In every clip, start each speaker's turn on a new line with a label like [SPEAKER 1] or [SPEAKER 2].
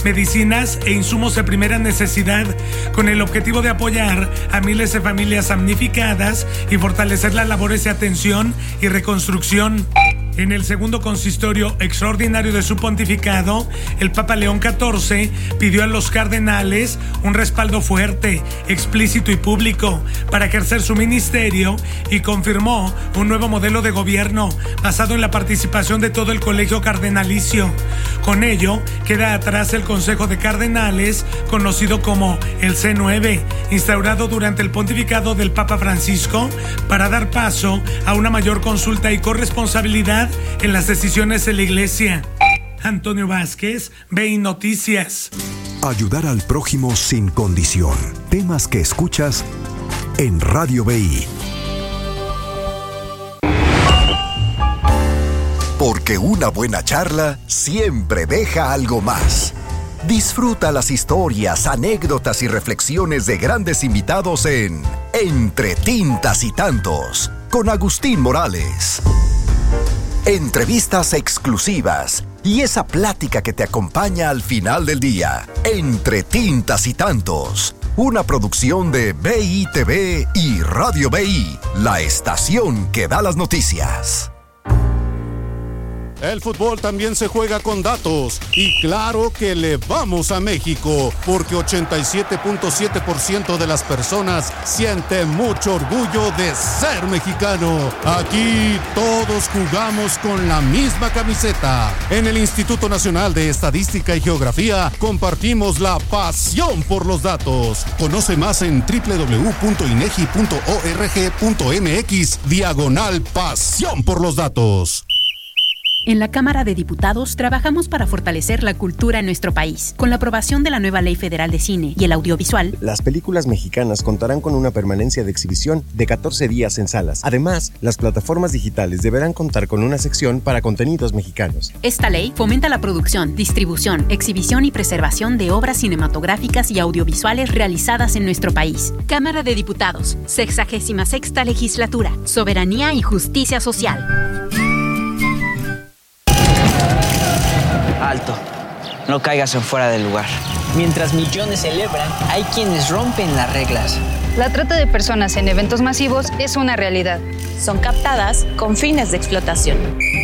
[SPEAKER 1] medicinas e insumos de primera necesidad, con el objetivo de apoyar a miles de familias damnificadas y fortalecer las labores de atención y reconstrucción. En el segundo consistorio extraordinario de su pontificado, el Papa León XIV pidió a los cardenales un respaldo fuerte, explícito y público para ejercer su ministerio y confirmó un nuevo modelo de gobierno basado en la participación de todo el colegio cardenalicio. Con ello, queda atrás el Consejo de Cardenales, conocido como el C9, instaurado durante el pontificado del Papa Francisco para dar paso a una mayor consulta y corresponsabilidad en las decisiones de la Iglesia. Antonio Vázquez, BI Noticias.
[SPEAKER 2] Ayudar al prójimo sin condición. Temas que escuchas en Radio BI. Porque una buena charla siempre deja algo más. Disfruta las historias, anécdotas y reflexiones de grandes invitados en Entre Tintas y Tantos, con Agustín Morales. Entrevistas exclusivas y esa plática que te acompaña al final del día. Entre Tintas y Tantos, una producción de BITV y Radio BI, la estación que da las noticias.
[SPEAKER 3] El fútbol también se juega con datos y claro que le vamos a México porque 87.7% de las personas siente mucho orgullo de ser mexicano. Aquí todos jugamos con la misma camiseta. En el Instituto Nacional de Estadística y Geografía compartimos la pasión por los datos. Conoce más en www.inegi.org.mx/pasión por los datos.
[SPEAKER 4] En la Cámara de Diputados trabajamos para fortalecer la cultura en nuestro país. Con la aprobación de la nueva Ley Federal de Cine y el Audiovisual,
[SPEAKER 5] las películas mexicanas contarán con una permanencia de exhibición de 14 días en salas. Además, las plataformas digitales deberán contar con una sección para contenidos mexicanos.
[SPEAKER 4] Esta ley fomenta la producción, distribución, exhibición y preservación de obras cinematográficas y audiovisuales realizadas en nuestro país. Cámara de Diputados, 66ª Legislatura, Soberanía y Justicia Social.
[SPEAKER 6] Alto, no caigas en fuera del lugar. Mientras millones celebran, hay quienes rompen las reglas.
[SPEAKER 7] La trata de personas en eventos masivos es una realidad.
[SPEAKER 8] Son captadas con fines de explotación.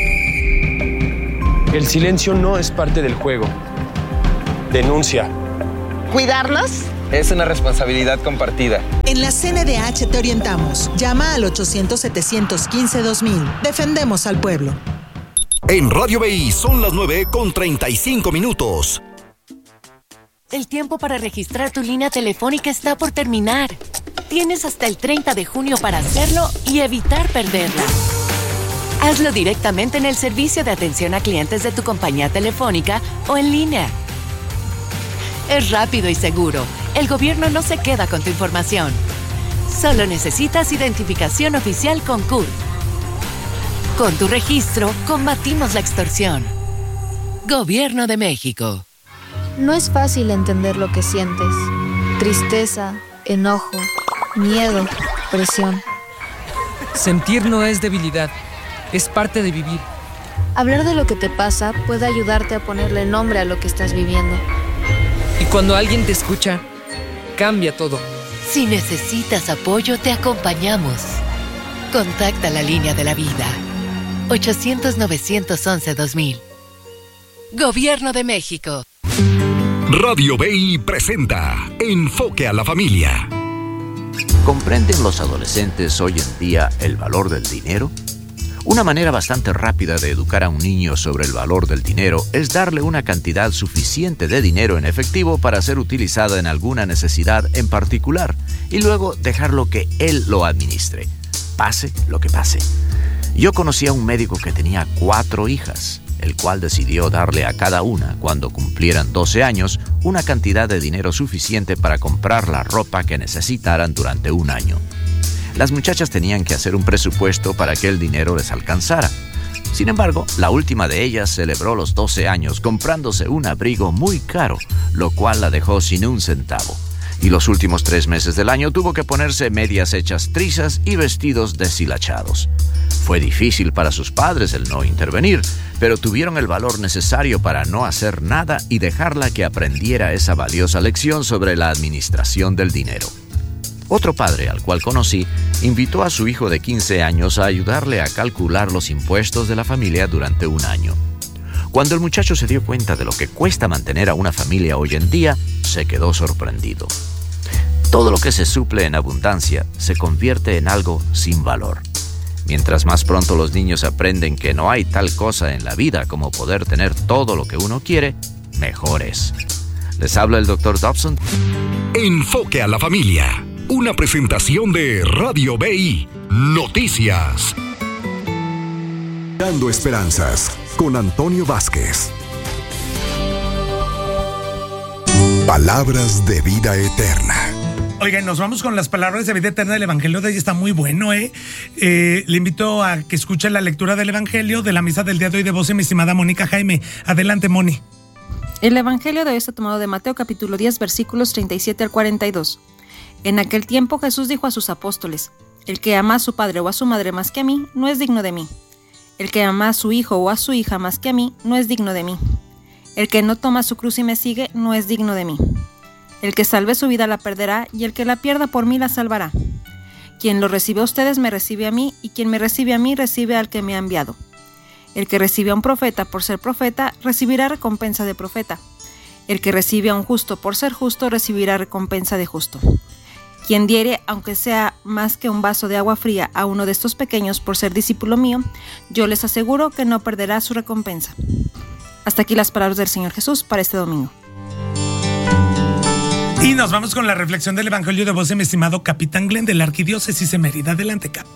[SPEAKER 9] El silencio no es parte del juego. Denuncia.
[SPEAKER 10] ¿Cuidarlos?
[SPEAKER 11] Es una responsabilidad compartida.
[SPEAKER 10] En la CNDH te orientamos. Llama al 800-715-2000. Defendemos al pueblo.
[SPEAKER 2] En Radio BI son las 9:35.
[SPEAKER 12] El tiempo para registrar tu línea telefónica está por terminar. Tienes hasta el 30 de junio para hacerlo y evitar perderla. Hazlo directamente en el servicio de atención a clientes de tu compañía telefónica o en línea. Es rápido y seguro. El gobierno no se queda con tu información. Solo necesitas identificación oficial con CURP. Con tu registro, combatimos la extorsión. Gobierno de México.
[SPEAKER 13] No es fácil entender lo que sientes. Tristeza, enojo, miedo, presión.
[SPEAKER 14] Sentir no es debilidad, es parte de vivir.
[SPEAKER 13] Hablar de lo que te pasa puede ayudarte a ponerle nombre a lo que estás viviendo.
[SPEAKER 14] Y cuando alguien te escucha, cambia todo.
[SPEAKER 12] Si necesitas apoyo, te acompañamos. Contacta la línea de la vida. 800-911-2000. Gobierno de México.
[SPEAKER 2] Radio BI presenta Enfoque a la Familia.
[SPEAKER 15] ¿Comprenden los adolescentes hoy en día el valor del dinero? Una manera bastante rápida de educar a un niño sobre el valor del dinero es darle una cantidad suficiente de dinero en efectivo para ser utilizada en alguna necesidad en particular y luego dejarlo que él lo administre, pase lo que pase. Yo conocí a un médico que tenía 4 hijas, el cual decidió darle a cada una, cuando cumplieran 12 años, una cantidad de dinero suficiente para comprar la ropa que necesitaran durante un año. Las muchachas tenían que hacer un presupuesto para que el dinero les alcanzara. Sin embargo, la última de ellas celebró los 12 años comprándose un abrigo muy caro, lo cual la dejó sin un centavo. y los últimos 3 meses del año tuvo que ponerse medias hechas trizas y vestidos deshilachados. Fue difícil para sus padres el no intervenir, pero tuvieron el valor necesario para no hacer nada y dejarla que aprendiera esa valiosa lección sobre la administración del dinero. Otro padre al cual conocí invitó a su hijo de 15 años a ayudarle a calcular los impuestos de la familia durante un año. Cuando el muchacho se dio cuenta de lo que cuesta mantener a una familia hoy en día, se quedó sorprendido. Todo lo que se suple en abundancia se convierte en algo sin valor. Mientras más pronto los niños aprenden que no hay tal cosa en la vida como poder tener todo lo que uno quiere, mejor es. Les habla el Dr. Dobson.
[SPEAKER 2] Enfoque a la familia. Una presentación de Radio BI Noticias. Dando esperanzas con Antonio Vázquez. Palabras de vida eterna.
[SPEAKER 1] Oigan, nos vamos con las palabras de vida eterna del Evangelio de hoy. Está muy bueno, Le invito a que escuche la lectura del Evangelio de la misa del día de hoy de voz de mi estimada Mónica Jaime. Adelante, Moni.
[SPEAKER 16] El Evangelio de hoy está tomado de Mateo capítulo 10, versículos 37 al 42. En aquel tiempo Jesús dijo a sus apóstoles: el que ama a su padre o a su madre más que a mí, no es digno de mí. El que ama a su hijo o a su hija más que a mí, no es digno de mí. El que no toma su cruz y me sigue, no es digno de mí. El que salve su vida la perderá, y el que la pierda por mí la salvará. Quien lo recibe a ustedes me recibe a mí, y quien me recibe a mí recibe al que me ha enviado. El que recibe a un profeta por ser profeta, recibirá recompensa de profeta. El que recibe a un justo por ser justo, recibirá recompensa de justo. Quien diere, aunque sea más que un vaso de agua fría, a uno de estos pequeños por ser discípulo mío, yo les aseguro que no perderá su recompensa. Hasta aquí las palabras del Señor Jesús para este domingo.
[SPEAKER 1] Y nos vamos con la reflexión del Evangelio de voz de mi estimado Capitán Glenn de la Arquidiócesis de Mérida. Adelante, Cap.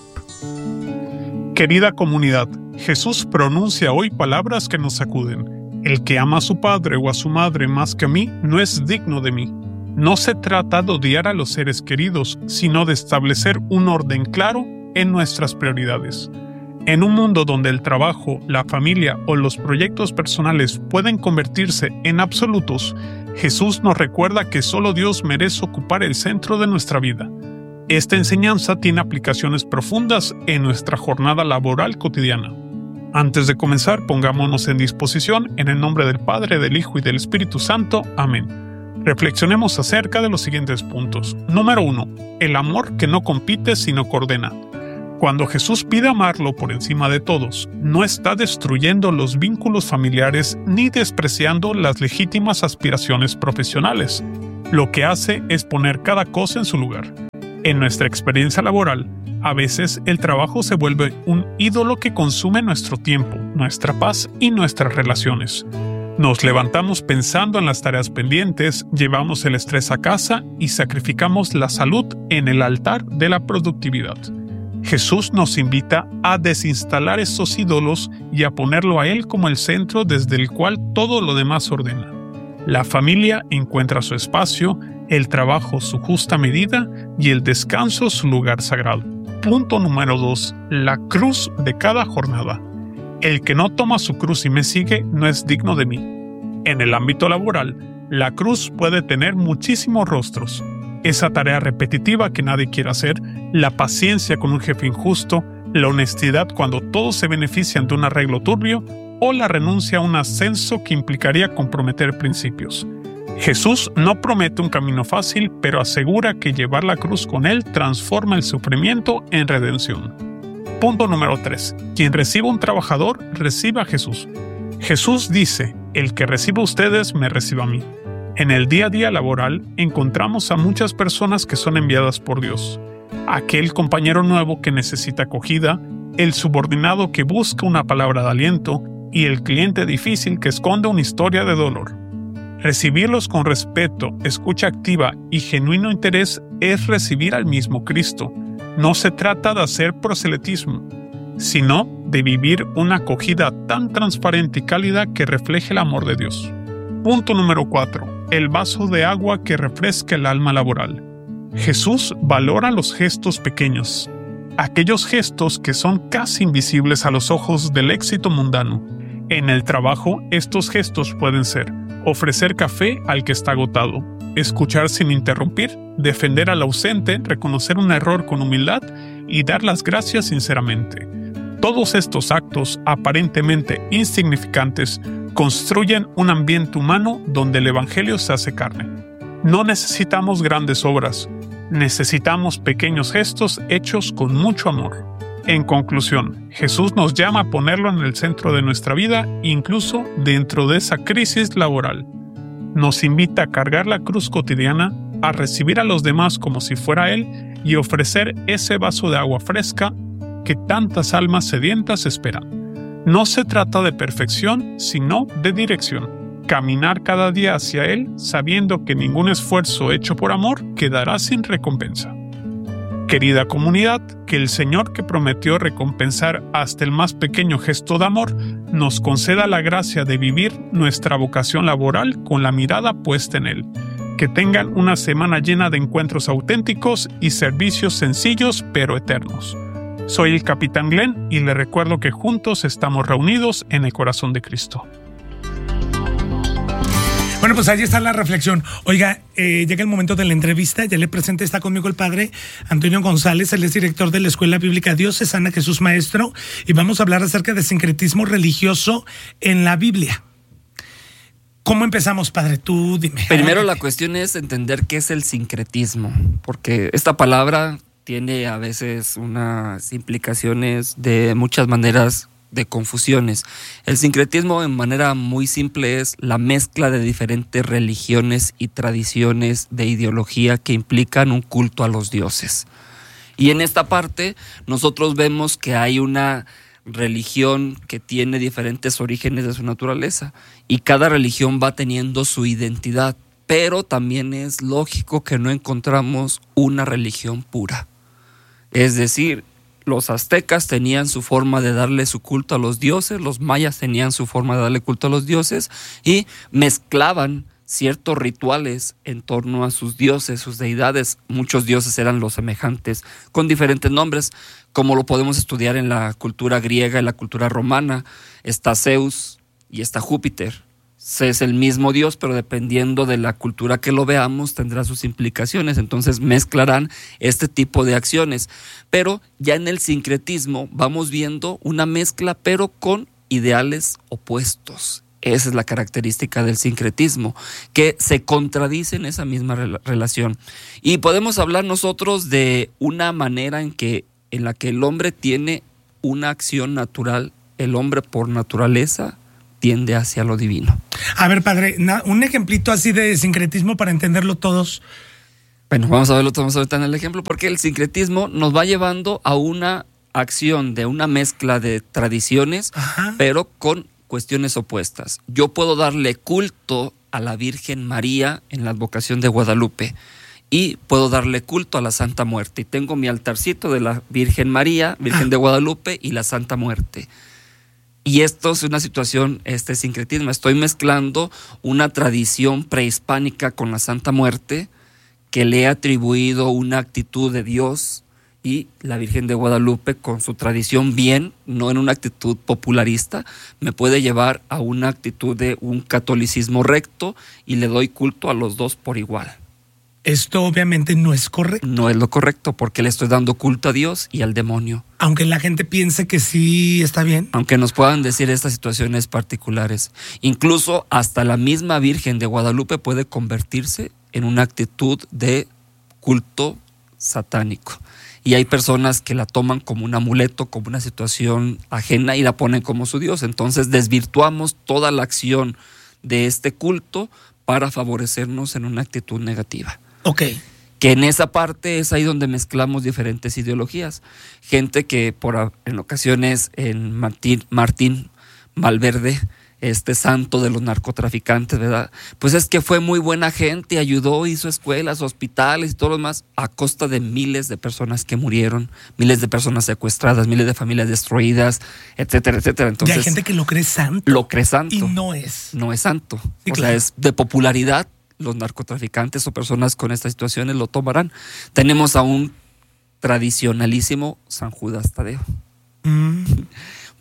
[SPEAKER 17] Querida comunidad, Jesús pronuncia hoy palabras que nos sacuden. El que ama a su padre o a su madre más que a mí no es digno de mí. No se trata de odiar a los seres queridos, sino de establecer un orden claro en nuestras prioridades. En un mundo donde el trabajo, la familia o los proyectos personales pueden convertirse en absolutos, Jesús nos recuerda que solo Dios merece ocupar el centro de nuestra vida. Esta enseñanza tiene aplicaciones profundas en nuestra jornada laboral cotidiana. Antes de comenzar, pongámonos en disposición en el nombre del Padre, del Hijo y del Espíritu Santo. Amén. Reflexionemos acerca de los siguientes puntos. Número 1. El amor que no compite sino coordena. Cuando Jesús pide amarlo por encima de todos, no está destruyendo los vínculos familiares ni despreciando las legítimas aspiraciones profesionales. Lo que hace es poner cada cosa en su lugar. En nuestra experiencia laboral, a veces el trabajo se vuelve un ídolo que consume nuestro tiempo, nuestra paz y nuestras relaciones. Nos levantamos pensando en las tareas pendientes, llevamos el estrés a casa y sacrificamos la salud en el altar de la productividad. Jesús nos invita a desinstalar esos ídolos y a ponerlo a Él como el centro desde el cual todo lo demás ordena. La familia encuentra su espacio, el trabajo su justa medida y el descanso su lugar sagrado. Punto número 2. La cruz de cada jornada. El que no toma su cruz y me sigue no es digno de mí. En el ámbito laboral, la cruz puede tener muchísimos rostros. Esa tarea repetitiva que nadie quiere hacer, la paciencia con un jefe injusto, la honestidad cuando todos se benefician de un arreglo turbio o la renuncia a un ascenso que implicaría comprometer principios. Jesús no promete un camino fácil, pero asegura que llevar la cruz con Él transforma el sufrimiento en redención. Punto número 3. Quien reciba un trabajador, recibe a Jesús. Jesús dice, el que reciba a ustedes, me reciba a mí. En el día a día laboral, encontramos a muchas personas que son enviadas por Dios. Aquel compañero nuevo que necesita acogida, el subordinado que busca una palabra de aliento y el cliente difícil que esconde una historia de dolor. Recibirlos con respeto, escucha activa y genuino interés es recibir al mismo Cristo. No se trata de hacer proselitismo, sino de vivir una acogida tan transparente y cálida que refleje el amor de Dios. Punto número 4. El vaso de agua que refresca el alma laboral. Jesús valora los gestos pequeños, aquellos gestos que son casi invisibles a los ojos del éxito mundano. En el trabajo, estos gestos pueden ser ofrecer café al que está agotado, escuchar sin interrumpir, defender al ausente, reconocer un error con humildad y dar las gracias sinceramente. Todos estos actos, aparentemente insignificantes, construyen un ambiente humano donde el Evangelio se hace carne. No necesitamos grandes obras, necesitamos pequeños gestos hechos con mucho amor. En conclusión, Jesús nos llama a ponerlo en el centro de nuestra vida, incluso dentro de esa crisis laboral. Nos invita a cargar la cruz cotidiana, a recibir a los demás como si fuera Él y ofrecer ese vaso de agua fresca que tantas almas sedientas esperan. No se trata de perfección, sino de dirección. Caminar cada día hacia Él sabiendo que ningún esfuerzo hecho por amor quedará sin recompensa. Querida comunidad, que el Señor, que prometió recompensar hasta el más pequeño gesto de amor, nos conceda la gracia de vivir nuestra vocación laboral con la mirada puesta en Él. Que tengan una semana llena de encuentros auténticos y servicios sencillos pero eternos. Soy el Capitán Glenn y les recuerdo que juntos estamos reunidos en el corazón de Cristo.
[SPEAKER 1] Bueno, pues ahí está la reflexión. Oiga, llega el momento de la entrevista. Ya le presenté, está conmigo el padre Antonio González. Él es director de la Escuela Bíblica Diocesana Jesús Maestro. Y vamos a hablar acerca de sincretismo religioso en la Biblia. ¿Cómo empezamos, padre? Tú dime.
[SPEAKER 18] Primero la cuestión es entender qué es el sincretismo. Porque esta palabra tiene a veces unas implicaciones de muchas maneras de confusiones. El sincretismo, en manera muy simple, es la mezcla de diferentes religiones y tradiciones de ideología que implican un culto a los dioses. Y en esta parte nosotros vemos que hay una religión que tiene diferentes orígenes de su naturaleza y cada religión va teniendo su identidad, pero también es lógico que no encontramos una religión pura. Es decir, los aztecas tenían su forma de darle su culto a los dioses, los mayas tenían su forma de darle culto a los dioses y mezclaban ciertos rituales en torno a sus dioses, sus deidades. Muchos dioses eran los semejantes, con diferentes nombres, como lo podemos estudiar en la cultura griega y la cultura romana. Está Zeus y está Júpiter. Es el mismo Dios, pero dependiendo de la cultura que lo veamos, tendrá sus implicaciones. Entonces mezclarán este tipo de acciones. Pero ya en el sincretismo vamos viendo una mezcla, pero con ideales opuestos. Esa es la característica del sincretismo, que se contradice en esa misma relación. Y podemos hablar nosotros de una manera en la que el hombre tiene una acción natural. El hombre por naturaleza tiende hacia lo divino.
[SPEAKER 1] A ver, padre, un ejemplito así de sincretismo para entenderlo todos.
[SPEAKER 18] Bueno, vamos a verlo todos ahorita en el ejemplo, porque el sincretismo nos va llevando a una acción de una mezcla de tradiciones, pero con cuestiones opuestas. Yo puedo darle culto a la Virgen María en la advocación de Guadalupe y puedo darle culto a la Santa Muerte. Y tengo mi altarcito de la Virgen María, Virgen de Guadalupe y la Santa Muerte. Y esto es una situación, sincretismo. Estoy mezclando una tradición prehispánica con la Santa Muerte, que le he atribuido una actitud de Dios, y la Virgen de Guadalupe con su tradición bien, no en una actitud popularista, me puede llevar a una actitud de un catolicismo recto y le doy culto a los dos por igual.
[SPEAKER 1] Esto obviamente no es correcto.
[SPEAKER 18] No es lo correcto, porque le estoy dando culto a Dios y al demonio.
[SPEAKER 1] Aunque la gente piense que sí está bien.
[SPEAKER 18] Aunque nos puedan decir estas situaciones particulares. Incluso hasta la misma Virgen de Guadalupe puede convertirse en una actitud de culto satánico. Y hay personas que la toman como un amuleto, como una situación ajena y la ponen como su Dios. Entonces desvirtuamos toda la acción de este culto para favorecernos en una actitud negativa.
[SPEAKER 1] Ok.
[SPEAKER 18] Que en esa parte es ahí donde mezclamos diferentes ideologías. Gente que en ocasiones en Martín Valverde, santo de los narcotraficantes, ¿verdad? Pues es que fue muy buena gente, ayudó, hizo escuelas, hospitales y todo lo demás, a costa de miles de personas que murieron, miles de personas secuestradas, miles de familias destruidas, etcétera, etcétera. Entonces,
[SPEAKER 1] y hay gente que lo cree santo.
[SPEAKER 18] Lo cree santo.
[SPEAKER 1] Y no es.
[SPEAKER 18] No es santo.
[SPEAKER 1] Sí,
[SPEAKER 18] o sea, es de popularidad. Los narcotraficantes o personas con estas situaciones lo tomarán. Tenemos a un tradicionalísimo San Judas Tadeo.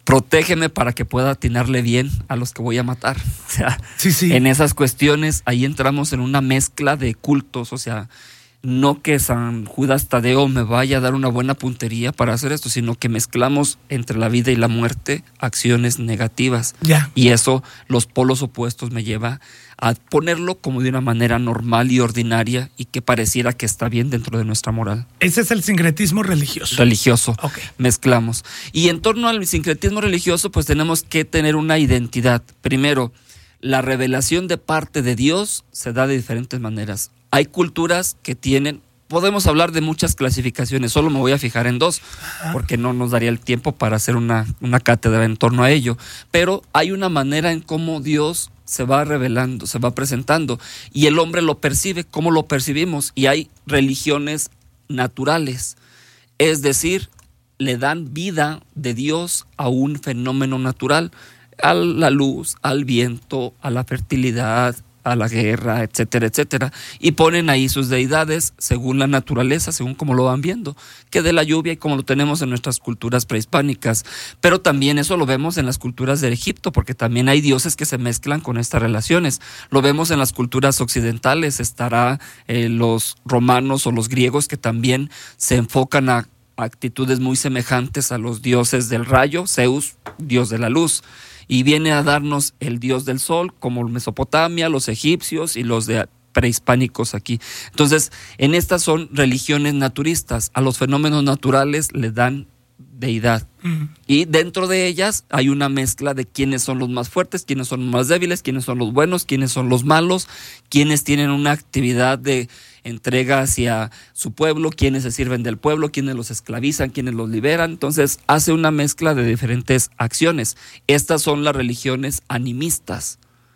[SPEAKER 18] protégeme para que pueda atinarle bien a los que voy a matar. O sea,
[SPEAKER 1] sí.
[SPEAKER 18] En esas cuestiones, ahí entramos en una mezcla de cultos, o sea, no que San Judas Tadeo me vaya a dar una buena puntería para hacer esto, sino que mezclamos entre la vida y la muerte acciones negativas. Y eso, los polos opuestos me lleva a ponerlo como de una manera normal y ordinaria y que pareciera que está bien dentro de nuestra moral.
[SPEAKER 1] Ese es el sincretismo religioso.
[SPEAKER 18] Okay. Mezclamos. Y en torno al sincretismo religioso, pues tenemos que tener una identidad. Primero, la revelación de parte de Dios se da de diferentes maneras. Hay culturas que tienen, podemos hablar de muchas clasificaciones, solo me voy a fijar en 2, porque no nos daría el tiempo para hacer una cátedra en torno a ello. Pero hay una manera en cómo Dios se va revelando, se va presentando, y el hombre lo percibe, cómo lo percibimos, y hay religiones naturales, es decir, le dan vida de Dios a un fenómeno natural, a la luz, al viento, a la fertilidad, a la guerra, etcétera, etcétera, y ponen ahí sus deidades según la naturaleza, según como lo van viendo, que de la lluvia y como lo tenemos en nuestras culturas prehispánicas, pero también eso lo vemos en las culturas de Egipto, porque también hay dioses que se mezclan con estas relaciones, lo vemos en las culturas occidentales, estará los romanos o los griegos que también se enfocan a actitudes muy semejantes a los dioses del rayo, Zeus, dios de la luz, y viene a darnos el dios del sol, como Mesopotamia, los egipcios y los de prehispánicos aquí. Entonces, en estas son religiones naturistas. A los fenómenos naturales le dan deidad. Y dentro de ellas hay una mezcla de quiénes son los más fuertes, quiénes son los más débiles, quiénes son los buenos, quiénes son los malos, quiénes tienen una actividad de entrega hacia su pueblo, quienes se sirven del pueblo, quienes los esclavizan, quienes los liberan. Entonces hace una mezcla de diferentes acciones. Estas son las religiones animistas,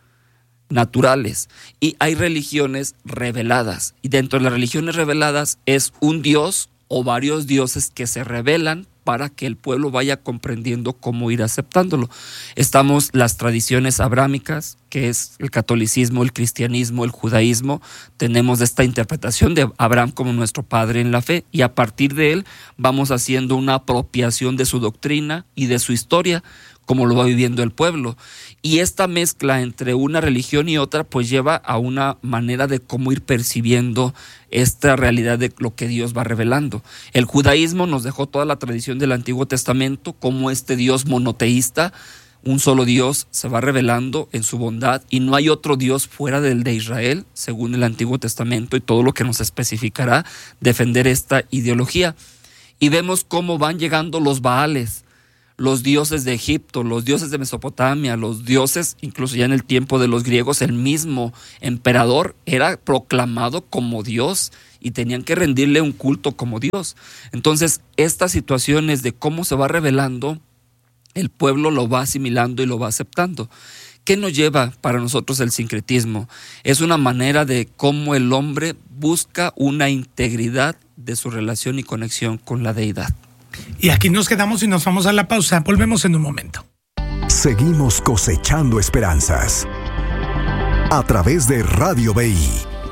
[SPEAKER 18] naturales, y hay religiones reveladas, y dentro de las religiones reveladas es un dios o varios dioses que se revelan para que el pueblo vaya comprendiendo cómo ir aceptándolo. Estamos las tradiciones abrámicas, que es el catolicismo, el cristianismo, el judaísmo. Tenemos esta interpretación de Abraham como nuestro padre en la fe, y a partir de él vamos haciendo una apropiación de su doctrina y de su historia, como lo va viviendo el pueblo. Y esta mezcla entre una religión y otra pues lleva a una manera de cómo ir percibiendo esta realidad de lo que Dios va revelando. El judaísmo nos dejó toda la tradición del Antiguo Testamento, como este Dios monoteísta, un solo Dios, se va revelando en su bondad y no hay otro Dios fuera del de Israel, según el Antiguo Testamento y todo lo que nos especificará defender esta ideología. Y vemos cómo van llegando los Baales, los dioses de Egipto, los dioses de Mesopotamia, los dioses, incluso ya en el tiempo de los griegos, el mismo emperador era proclamado como Dios y tenían que rendirle un culto como Dios. Entonces, estas situaciones de cómo se va revelando, el pueblo lo va asimilando y lo va aceptando. ¿Qué nos lleva para nosotros el sincretismo? Es una manera de cómo el hombre busca una integridad de su relación y conexión con la deidad.
[SPEAKER 1] Y aquí nos quedamos y nos vamos a la pausa. Volvemos en un momento.
[SPEAKER 2] Seguimos cosechando esperanzas a través de Radio BI.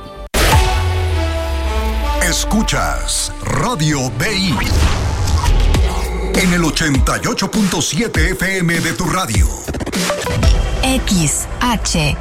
[SPEAKER 2] Escuchas Radio BI en el 88.7 FM de tu radio.
[SPEAKER 8] XHBI.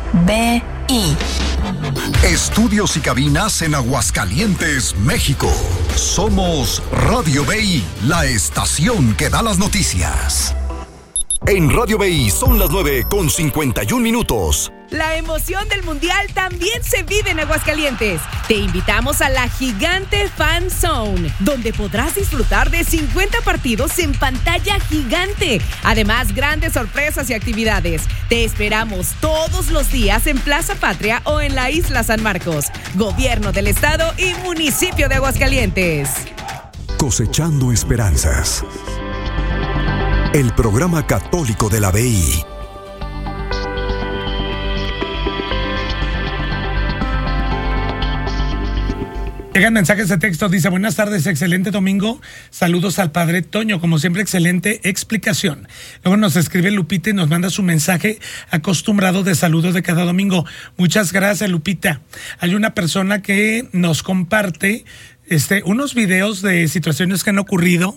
[SPEAKER 2] Estudios y cabinas en Aguascalientes, México. Somos Radio BI, la estación que da las noticias. En Radio BI son las 9:51.
[SPEAKER 19] La emoción del Mundial también se vive en Aguascalientes. Te invitamos a la Gigante Fan Zone, donde podrás disfrutar de 50 partidos en pantalla gigante. Además, grandes sorpresas y actividades. Te esperamos todos los días en Plaza Patria o en la Isla San Marcos. Gobierno del Estado y Municipio de Aguascalientes.
[SPEAKER 2] Cosechando esperanzas. El programa católico de la BI.
[SPEAKER 1] Llegan mensajes de texto, dice: buenas tardes, excelente domingo, saludos al padre Toño, como siempre excelente explicación. Luego nos escribe Lupita y nos manda su mensaje acostumbrado de saludos de cada domingo. Muchas gracias, Lupita. Hay una persona que nos comparte unos videos de situaciones que han ocurrido,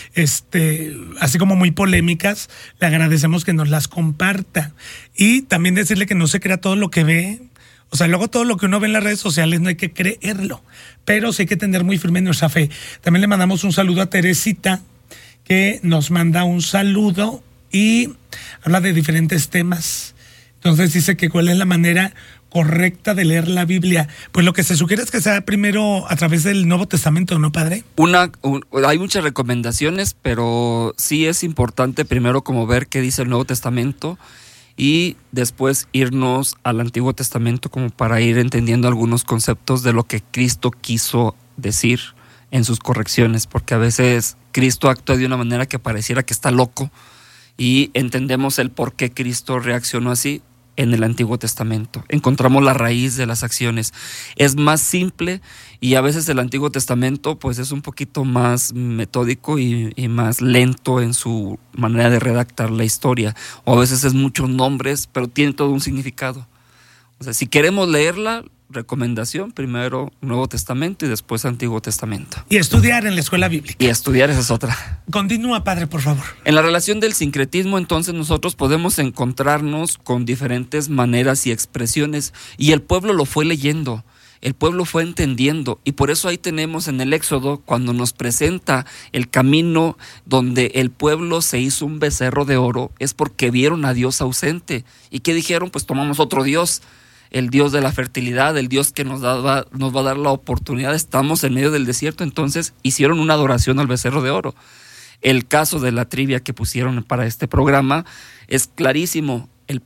[SPEAKER 1] así como muy polémicas. Le agradecemos que nos las comparta. Y también decirle que no se crea todo lo que ve. O sea, luego todo lo que uno ve en las redes sociales no hay que creerlo, pero sí hay que tener muy firme nuestra fe. También le mandamos un saludo a Teresita, que nos manda un saludo y habla de diferentes temas. Entonces dice que cuál es la manera correcta de leer la Biblia. Pues lo que se sugiere es que sea primero a través del Nuevo Testamento, ¿no, padre?
[SPEAKER 18] Hay muchas recomendaciones, pero sí es importante primero como ver qué dice el Nuevo Testamento y después irnos al Antiguo Testamento como para ir entendiendo algunos conceptos de lo que Cristo quiso decir en sus correcciones, porque a veces Cristo actúa de una manera que pareciera que está loco y entendemos el por qué Cristo reaccionó así en el Antiguo Testamento. Encontramos la raíz de las acciones. Es más simple y a veces el Antiguo Testamento pues es un poquito más metódico y más lento en su manera de redactar la historia. O a veces es muchos nombres, pero tiene todo un significado. O sea, si queremos leerla, recomendación, primero Nuevo Testamento y después Antiguo Testamento.
[SPEAKER 1] Y estudiar en la escuela bíblica.
[SPEAKER 18] Y estudiar, esa es otra.
[SPEAKER 1] Continúa, padre, por favor.
[SPEAKER 18] En la relación del sincretismo, entonces, nosotros podemos encontrarnos con diferentes maneras y expresiones, y el pueblo lo fue leyendo, el pueblo fue entendiendo, y por eso ahí tenemos en el Éxodo, cuando nos presenta el camino donde el pueblo se hizo un becerro de oro, es porque vieron a Dios ausente. ¿Y qué dijeron? Pues tomamos otro Dios, el Dios de la fertilidad, el Dios que nos va a dar la oportunidad. Estamos en medio del desierto, entonces hicieron una adoración al becerro de oro. El caso de la trivia que pusieron para este programa es clarísimo. El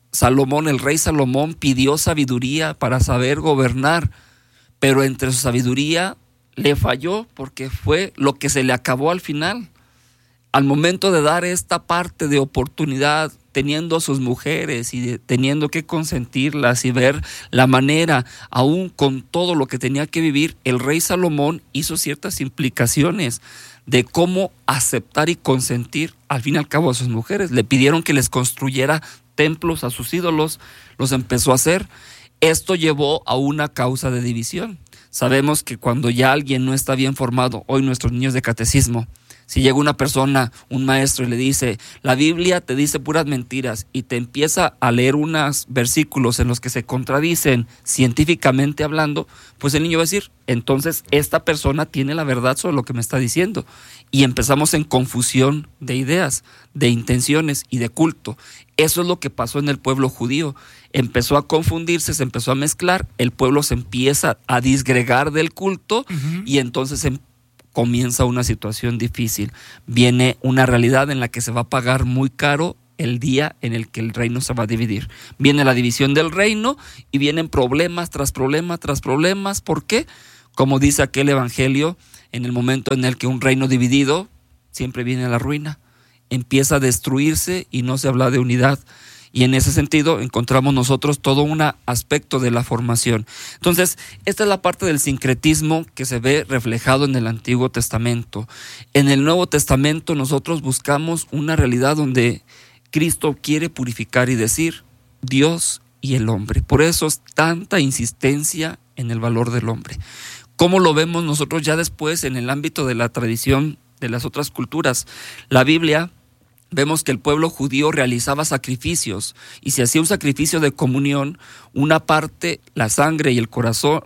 [SPEAKER 18] rey Salomón pidió sabiduría para saber gobernar, pero entre su sabiduría le falló porque fue lo que se le acabó al final. Al momento de dar esta parte de oportunidad, teniendo a sus mujeres y teniendo que consentirlas y ver la manera, aún con todo lo que tenía que vivir, el rey Salomón hizo ciertas implicaciones de cómo aceptar y consentir al fin y al cabo a sus mujeres. Le pidieron que les construyera templos a sus ídolos, los empezó a hacer. Esto llevó a una causa de división. Sabemos que cuando ya alguien no está bien formado, hoy nuestros niños de catecismo, si llega una persona, un maestro, y le dice, la Biblia te dice puras mentiras, y te empieza a leer unos versículos en los que se contradicen científicamente hablando, pues el niño va a decir, entonces esta persona tiene la verdad sobre lo que me está diciendo. Y empezamos en confusión de ideas, de intenciones y de culto. Eso es lo que pasó en el pueblo judío. Empezó a confundirse, se empezó a mezclar, el pueblo se empieza a disgregar del culto y entonces comienza una situación difícil. Viene una realidad en la que se va a pagar muy caro el día en el que el reino se va a dividir. Viene la división del reino y vienen problemas tras problemas tras problemas. ¿Por qué? Como dice aquel evangelio, en el momento en el que un reino dividido, siempre viene la ruina. Empieza a destruirse y no se habla de unidad. Y en ese sentido encontramos nosotros todo un aspecto de la formación. Entonces, esta es la parte del sincretismo que se ve reflejado en el Antiguo Testamento. En el Nuevo Testamento nosotros buscamos una realidad donde Cristo quiere purificar y decir Dios y el hombre. Por eso es tanta insistencia en el valor del hombre. ¿Cómo lo vemos nosotros ya después en el ámbito de la tradición de las otras culturas? La Biblia, vemos que el pueblo judío realizaba sacrificios y se hacía un sacrificio de comunión. Una parte, la sangre y el corazón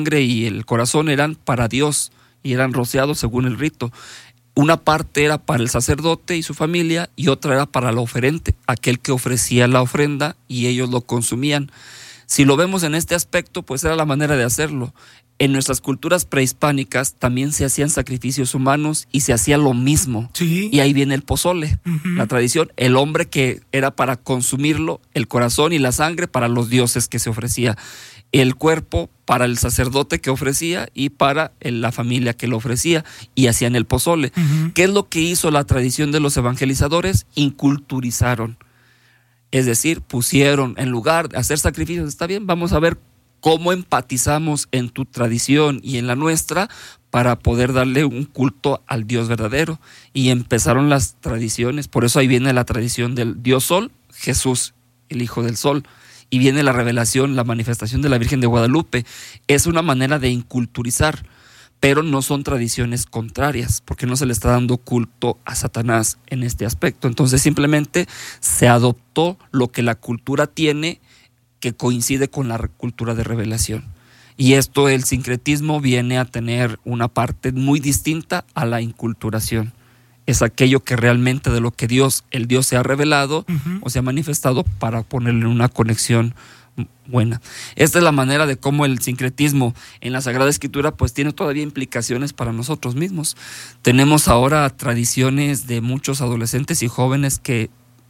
[SPEAKER 18] eran para Dios y eran rociados según el rito. Una parte era para el sacerdote y su familia y otra era para el oferente, aquel que ofrecía la ofrenda y ellos lo consumían. Si lo vemos en este aspecto, pues era la manera de hacerlo. En nuestras culturas prehispánicas también se hacían sacrificios humanos y se hacía lo mismo.
[SPEAKER 1] Sí.
[SPEAKER 18] Y ahí viene el pozole, la tradición. El hombre que era para consumirlo, el corazón y la sangre para los dioses que se ofrecía. El cuerpo para el sacerdote que ofrecía y para la familia que lo ofrecía. Y hacían el pozole. ¿Qué es lo que hizo la tradición de los evangelizadores? Inculturizaron. Es decir, pusieron, en lugar de hacer sacrificios, está bien, vamos a ver cómo empatizamos en tu tradición y en la nuestra para poder darle un culto al Dios verdadero. Y empezaron las tradiciones, por eso ahí viene la tradición del Dios Sol, Jesús, el Hijo del Sol. Y viene la revelación, la manifestación de la Virgen de Guadalupe. Es una manera de inculturizar. pero no son tradiciones contrarias, porque no se le está dando culto a Satanás en este aspecto. Entonces simplemente se adoptó lo que la cultura tiene, que coincide con la cultura de revelación. Y esto, el sincretismo, viene a tener una parte muy distinta a la inculturación. Es aquello que realmente de lo que el Dios se ha revelado o se ha manifestado para ponerle una conexión buena. Esta es la manera de cómo el sincretismo en la Sagrada Escritura pues tiene todavía implicaciones para nosotros mismos. Tenemos ahora tradiciones de muchos adolescentes y jóvenes que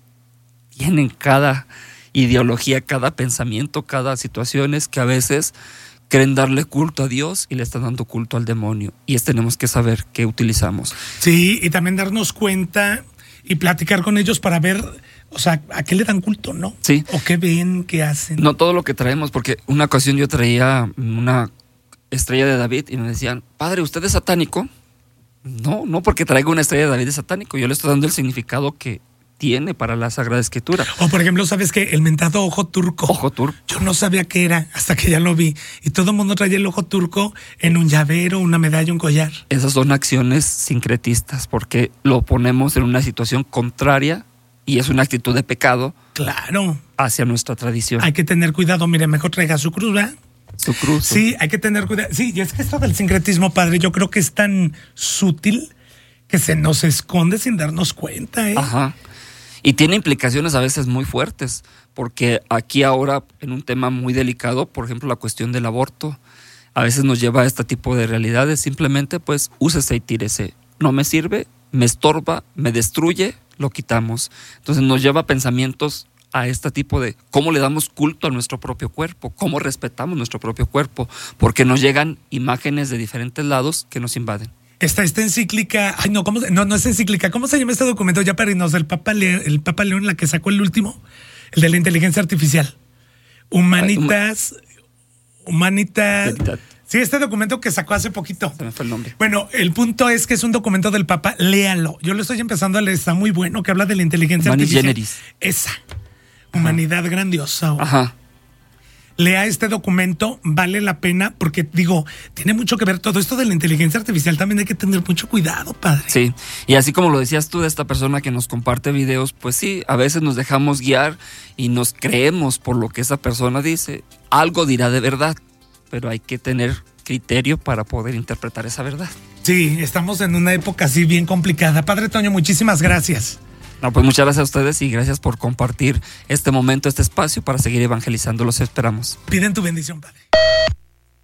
[SPEAKER 18] tienen cada ideología, cada pensamiento, cada situación que a veces creen darle culto a Dios y le están dando culto al demonio. Y tenemos que saber qué utilizamos.
[SPEAKER 1] Sí, y también darnos cuenta y platicar con ellos para ver, o sea, a qué le dan culto, ¿no?
[SPEAKER 18] Sí.
[SPEAKER 1] O qué ven, qué hacen.
[SPEAKER 18] No todo lo que traemos, porque una ocasión yo traía una estrella de David y me decían, padre, ¿usted es satánico? No porque traigo una estrella de David es satánico. Yo le estoy dando el significado que tiene para la Sagrada Escritura.
[SPEAKER 1] O por ejemplo, ¿sabes qué? El mentado ojo turco.
[SPEAKER 18] Ojo turco.
[SPEAKER 1] Yo no sabía qué era hasta que ya lo vi. Y todo el mundo traía el ojo turco en un llavero, una medalla, un collar.
[SPEAKER 18] Esas son acciones sincretistas porque lo ponemos en una situación contraria y es una actitud de pecado.
[SPEAKER 1] Claro.
[SPEAKER 18] Hacia nuestra tradición.
[SPEAKER 1] Hay que tener cuidado. Mire, mejor traiga su cruz, ¿verdad?
[SPEAKER 18] Su cruz.
[SPEAKER 1] Sí, hay que tener cuidado. Sí, y es que esto del sincretismo, padre, yo creo que es tan sutil que se nos esconde sin darnos cuenta, ¿eh?
[SPEAKER 18] Ajá. Y tiene implicaciones a veces muy fuertes, porque aquí ahora, en un tema muy delicado, por ejemplo, la cuestión del aborto, a veces nos lleva a este tipo de realidades. Simplemente, pues, úsese y tírese. No me sirve, me estorba, me destruye, lo quitamos. Entonces nos lleva a pensamientos a este tipo de cómo le damos culto a nuestro propio cuerpo, cómo respetamos nuestro propio cuerpo, porque nos llegan imágenes de diferentes lados que nos invaden.
[SPEAKER 1] Esta encíclica, no es encíclica, ¿cómo se llama este documento ya para irnos del Papa León, la que sacó el último? El de la inteligencia artificial. Humanitas. Sí, este documento que sacó hace poquito.
[SPEAKER 18] Se me fue el nombre.
[SPEAKER 1] Bueno, el punto es que es un documento del Papa, léalo. Yo lo estoy empezando a leer, está muy bueno, que habla de la inteligencia artificial.
[SPEAKER 18] Generis.
[SPEAKER 1] Esa. Humanidad grandiosa.
[SPEAKER 18] Ajá.
[SPEAKER 1] Lea este documento, vale la pena, porque digo, tiene mucho que ver todo esto de la inteligencia artificial, también hay que tener mucho cuidado, padre.
[SPEAKER 18] Sí, y así como lo decías tú de esta persona que nos comparte videos, pues sí, a veces nos dejamos guiar y nos creemos por lo que esa persona dice. Algo dirá de verdad, pero hay que tener criterio para poder interpretar esa verdad.
[SPEAKER 1] Sí, estamos en una época así bien complicada. Padre Toño, muchísimas gracias.
[SPEAKER 18] No, pues muchas gracias a ustedes y gracias por compartir este momento, este espacio para seguir evangelizando. Los esperamos.
[SPEAKER 1] Piden tu bendición, Padre.